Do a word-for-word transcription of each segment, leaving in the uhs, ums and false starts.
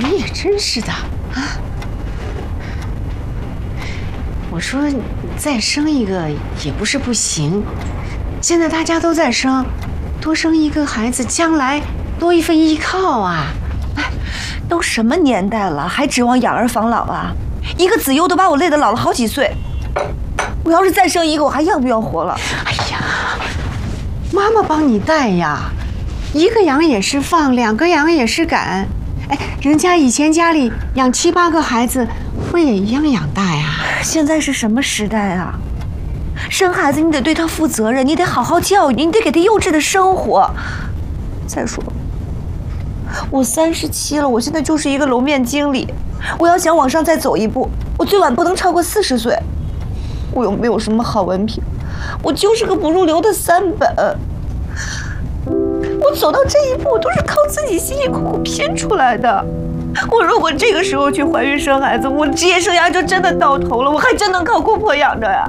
你也真是的啊！我说再生一个也不是不行，现在大家都在生，多生一个孩子，将来多一份依靠啊！ 哎，都什么年代了，还指望养儿防老啊？一个子悠都把我累得老了好几岁。我要是再生一个，我还要不要活了？ 哎呀，妈妈帮你带呀，一个养也是放，两个养也是赶。哎，人家以前家里养七八个孩子，不也一样养大呀？ 现在是什么时代啊？生孩子你得对他负责任，你得好好教育，你得给他优质的生活。再说，我三十七了，我现在就是一个楼面经理，我要想往上再走一步，我最晚不能超过四十岁。我又没有什么好文凭，我就是个不入流的三本。我走到这一步都是靠自己辛辛苦苦拼出来的。我如果这个时候去怀孕生孩子，我职业生涯就真的到头了，我还真能靠公婆养着呀。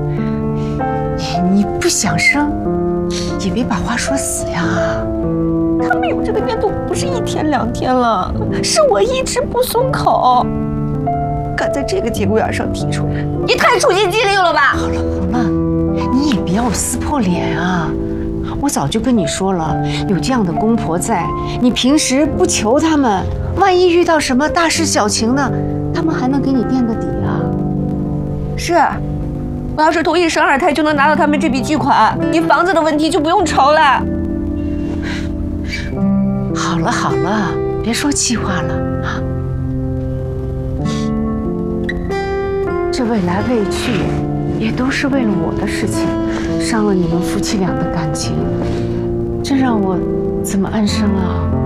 你不想生，也别把话说死呀。 他们有这个念头不是一天两天了，是我一直不松口。敢在这个节骨眼上提出来，也太处心积虑了吧！ 好了好了，你也不要撕破脸啊。我早就跟你说了，有这样的公婆在，你平时不求他们，万一遇到什么大事小情呢，他们还能给你垫个底啊。 是，我要是同意生二胎，就能拿到他们这笔巨款，你房子的问题就不用愁了。 好了好了，别说气话了啊。这未来未去，也都是为了我的事情，伤了你们夫妻俩的感情，这让我怎么安生啊？